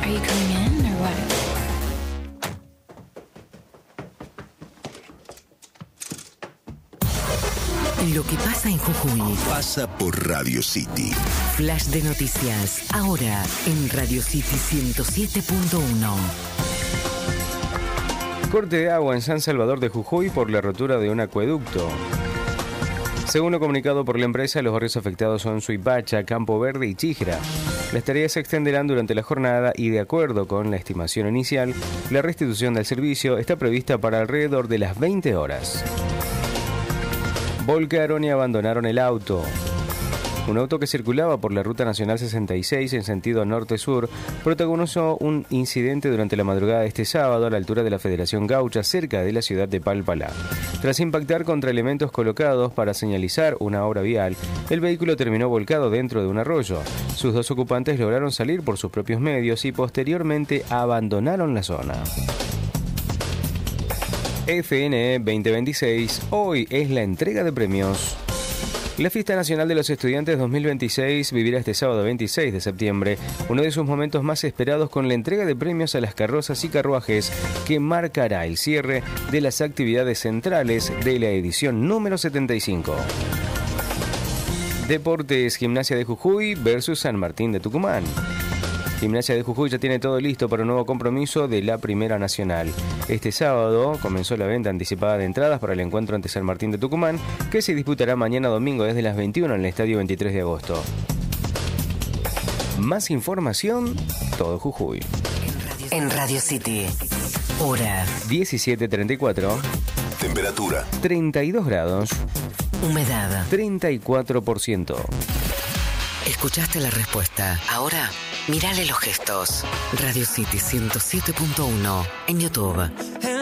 Are you coming in or what? Lo que pasa en Jujuy pasa por Radio City. Flash de noticias, ahora en Radio City 107.1. Corte de agua en San Salvador de Jujuy por la rotura de un acueducto. Según lo comunicado por la empresa, los barrios afectados son Suipacha, Campo Verde y Chijra. Las tareas se extenderán durante la jornada y, de acuerdo con la estimación inicial, la restitución del servicio está prevista para alrededor de las 20 horas. Volcaron y abandonaron el auto. Un auto que circulaba por la Ruta Nacional 66 en sentido norte-sur protagonizó un incidente durante la madrugada de este sábado a la altura de la Federación Gaucha, cerca de la ciudad de Palpalá. Tras impactar contra elementos colocados para señalizar una obra vial, el vehículo terminó volcado dentro de un arroyo. Sus dos ocupantes lograron salir por sus propios medios y posteriormente abandonaron la zona. FNE 2026, hoy es la entrega de premios. La Fiesta Nacional de los Estudiantes 2026 vivirá este sábado 26 de septiembre, uno de sus momentos más esperados con la entrega de premios a las carrozas y carruajes que marcará el cierre de las actividades centrales de la edición número 75. Deportes, Gimnasia de Jujuy versus San Martín de Tucumán. Gimnasia de Jujuy ya tiene todo listo para un nuevo compromiso de la Primera Nacional. Este sábado comenzó la venta anticipada de entradas para el encuentro ante San Martín de Tucumán, que se disputará mañana domingo desde las 21 en el Estadio 23 de agosto. Más información, todo Jujuy. En Radio City, hora 17:34. Temperatura 32 grados. Humedad 34%. Escuchaste la respuesta. Ahora, mírale los gestos. Radio City 107.1 en YouTube.